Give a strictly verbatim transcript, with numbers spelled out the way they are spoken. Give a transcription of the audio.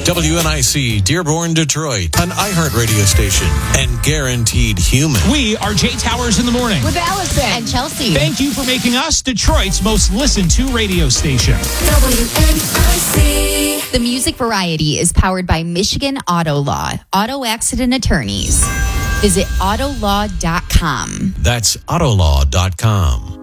W N I C, Dearborn, Detroit, an iHeart radio station, and guaranteed human. We are Jay Towers in the morning. With Allison and Chelsea. Thank you for making us Detroit's most listened to radio station. W N I C. The Music Variety is powered by Michigan Auto Law, auto accident attorneys. Visit auto law dot com. That's autolaw dot com.